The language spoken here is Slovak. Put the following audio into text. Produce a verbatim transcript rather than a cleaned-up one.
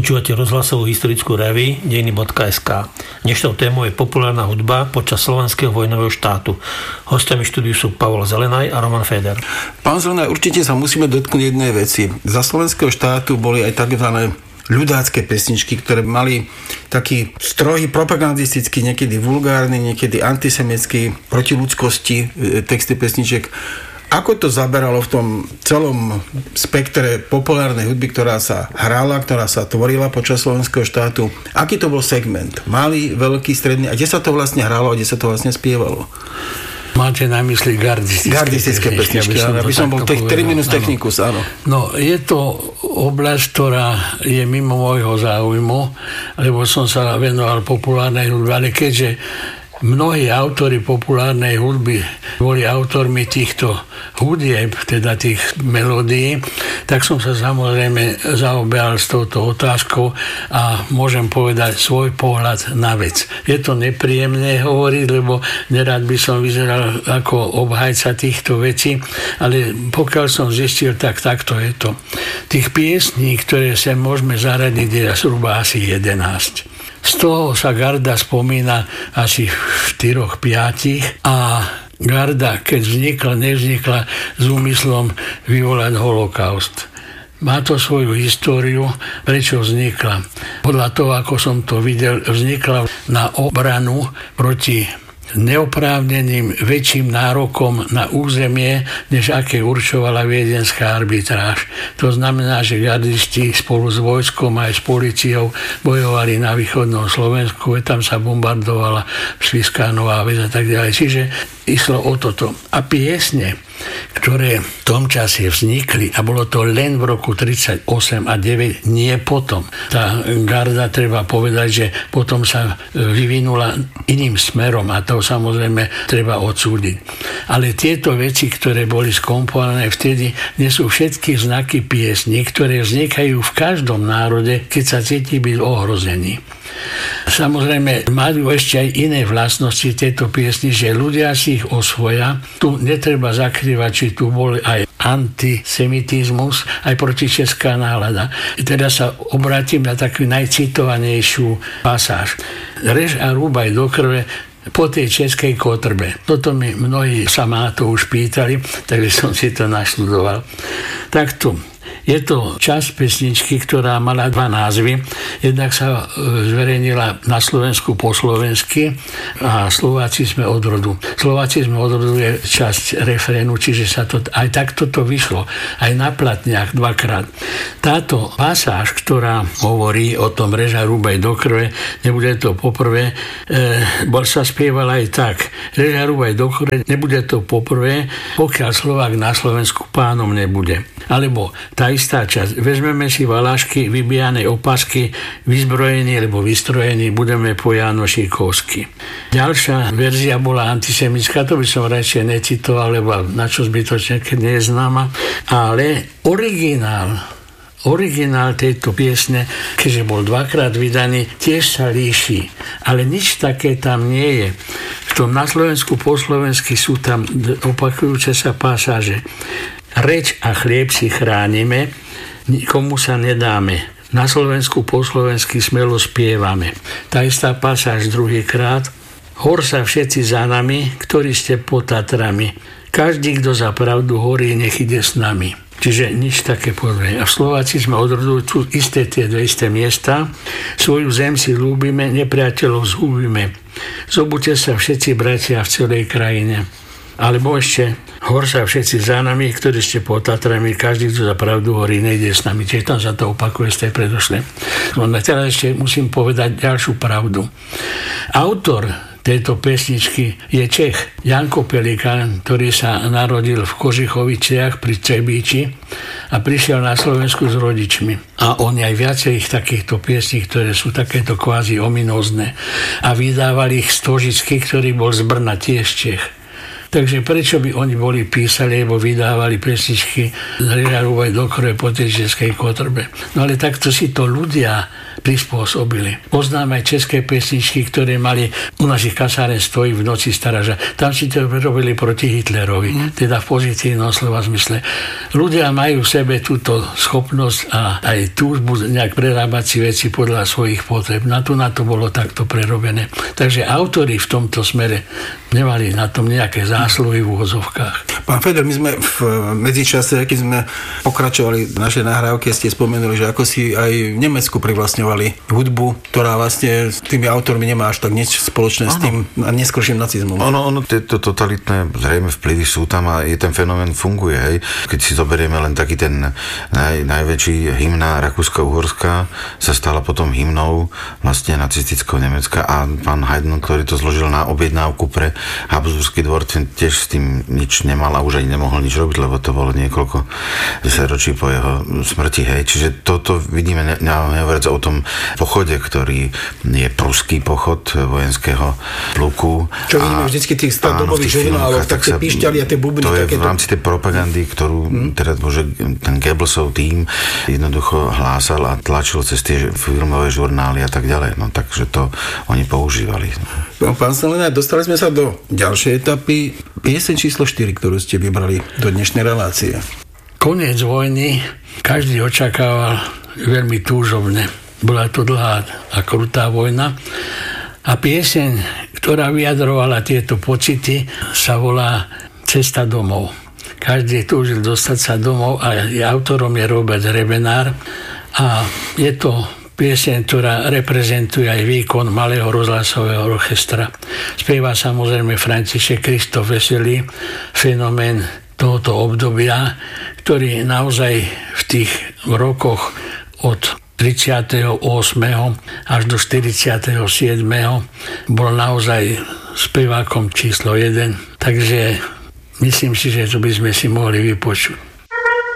Počúvate rozhlasovú historickú revue dejiny bodka es ká. Dnešnou témou je populárna hudba počas slovenského vojnového štátu. Hostiami štúdiu sú Pavol Zelenaj a Roman Feder. Pán Zelenaj, určite sa musíme dotknúť jednej veci. Za slovenského štátu boli aj takzvané ľudácké pesničky, ktoré mali taký strohý propagandistický, niekedy vulgárny, niekedy antisemický, proti ľudskosti texty pesničiek. Ako to zaberalo v tom celom spektre populárnej hudby, ktorá sa hrála, ktorá sa tvorila počas slovenského štátu? Aký to bol segment? Malý, veľký, stredný? A kde sa to vlastne hrálo a kde sa to vlastne spievalo? Máte na mysli gardistické, gardistické pesničky? pesničky aby som, aby som bol tech, terminus technicus, áno. No, je to oblasť, ktorá je mimo môjho záujmu, lebo som sa venoval populárnej hudbe, ale keďže mnohí autori populárnej hudby boli autormi týchto hudieb, teda tých melódií, tak som sa samozrejme zaoberal s touto otázkou a môžem povedať svoj pohľad na vec. Je to nepríjemné hovoriť, lebo nerad by som vyzeral ako obhajca týchto vecí, ale pokiaľ som zistil, tak takto je to. Tých piesní, ktoré sa môžeme zaradiť, je zhruba asi jedenásť. Z toho sa garda spomína asi v štyroch, piatich a garda, keď vznikla, nevznikla s úmyslom vyvolať holokaust. Má to svoju históriu, prečo vznikla. Podľa toho, ako som to videl, vznikla na obranu proti neoprávneným väčším nárokom na územie, než aké určovala viedenská arbitráž. To znamená, že gardisti spolu s vojskom aj s políciou bojovali na východnom Slovensku, tam sa bombardovala Spišská Nová Ves a tak ďalej. Čiže išlo o toto. A piesne, ktoré v tom čase vznikli, a bolo to len v roku tridsaťosem a deväť, nie potom. Tá garda, treba povedať, že potom sa vyvinula iným smerom a to samozrejme treba odsúdiť. Ale tieto veci, ktoré boli skomponované vtedy, nesú všetky znaky piesní, ktoré vznikajú v každom národe, keď sa cíti byť ohrozený. Samozrejme, majú ešte aj iné vlastnosti tieto piesni, že ľudia si ich osvoja. Tu netreba zakrývať, či tu bol aj antisemitizmus, aj protičeská nálada. Teda sa obrátim na takú najcitovanejšiu pasáž. Rež a rúbaj do krve po tej českej kotrbe. Toto mi mnohí sa ma to už pýtali, takže som si to naštudoval. Takto. Je to časť pesničky, ktorá mala dva názvy. Jednak sa zverejnila na Slovensku po slovensky a Slováci sme od rodu. Slováci sme od rodu je časť refrénu, čiže sa to aj takto to vyšlo. Aj na platniach dvakrát. Táto pasáž, ktorá hovorí o tom reža rúbaj do krve, nebude to poprvé, e, bol sa spieval aj tak. Reža rúbaj do krve, nebude to poprvé, pokiaľ Slovák na Slovensku pánom nebude. Alebo tá istá časť. Vezmeme si valašky, vybijané opasky, vyzbrojení alebo vystrojení, budeme po Jánošikovsky. Ďalšia verzia bola antisemická, to by som radšej necitoval, lebo na čo zbytočne, keď nie je známa. Ale originál, originál tejto piesne, keďže bol dvakrát vydaný, tiež sa líši. Ale nič také tam nie je. V tom na Slovensku po slovensky sú tam opakujúce sa pasáže. Reč a chlieb si chránime, nikomu sa nedáme. Na Slovensku po slovensky smelo spievame. Tá istá pasáž druhýkrát. Hor sa všetci za nami, ktorí ste pod Tatrami. Každý, kto za pravdu horí, nech ide s nami. Čiže nič také podľa. A v Slováci sme odrodujú tu isté tie dve isté miesta. Svoju zem si ľúbime, nepriateľov zhubíme. Zobudte sa všetci bratia v celej krajine. Alebo ešte, hor sa všetci za nami, ktorí ste pod Tatrami, každý, kto za pravdu horí, nejde s nami. Čiže tam sa to opakuje z tej predošlej. No teraz ešte musím povedať ďalšiu pravdu. Autor tejto pesničky je Čech, Janko Pelikán, ktorý sa narodil v Kožichoviciach pri Třebíči a prišiel na Slovensku s rodičmi. A on aj viacerých takýchto piesní, ktoré sú takéto kvázi ominózne. A vydávali ich Stožický, ktorý bol z Brna, tiež Čech. Takže prečo by oni boli písali, alebo vydávali pesničky Reža rúbaj do krve po tej českej kotrbe? No ale takto si to ľudia prispôsobili. Poznáme aj české pesničky, ktoré mali u našich kasáren stojí v noci staraža. Tam si to robili proti Hitlerovi, mm. teda v pozitívnom slova zmysle. Ľudia majú v sebe túto schopnosť a aj túžbu nejak prerábať si veci podľa svojich potreb. Na to, na to bolo takto prerobené. Takže autori v tomto smere nemali na tom nejaké zásluhy v úvozovkách. Pán Feder, my sme v medzičase, keď sme pokračovali v našej nahrávke, ste spomenuli, že ako si aj v Nemecku privlastňovali hudbu, ktorá vlastne s tými autormi nemá až tak nič spoločné ano. S tým neskorším nacizmom. Ono, ono, tieto totalitné zrejme vplyvy sú tam a je ten fenomén funguje, hej. Keď si zoberieme len taký ten naj, najväčší hymna Rakúsko-Uhorska sa stala potom hymnou vlastne nacistického Nemecka a pán Haydn, ktorý to zložil na objednávku pre Habsburský dvor, tiež s tým nič nemal a už ani nemohol nič robiť, lebo to bolo niekoľko desaťročí po jeho smrti, hej. Čiže toto vidíme, ne, nehovoriac o tom pochode, ktorý je pruský pochod vojenského pluku. Čo vidíme vždycky tých stredobových žurnáloch, tak tie píšťali a tie bubny. To je v rámci tej propagandy, ktorú hmm. teda bože, ten Goebbelsov tým jednoducho hlásal a tlačil cez tie filmové žurnály a tak ďalej. No takže to oni používali. No, pán Selenaj, dostali sme sa do ďalšej etapy. Pieseň číslo štyri, ktorú ste vybrali do dnešnej relácie. Koniec vojny každý očakával veľmi túžobne. Bola to dlhá a krutá vojna. A pieseň, ktorá vyjadrovala tieto pocity, sa volá Cesta domov. Každý túžil dostať sa domov a autorom je Robert Rebenár. A je to pieseň, ktorá reprezentuje aj výkon Malého rozhlasového orchestra. Spieva samozrejme František Krištof Veselý, fenomén tohoto obdobia, ktorý naozaj v tých rokoch od tridsiateho ôsmeho až do štyridsiateho siedmeho bol naozaj spevákom číslo jeden. Takže myslím si, že to by sme si mohli vypočuť.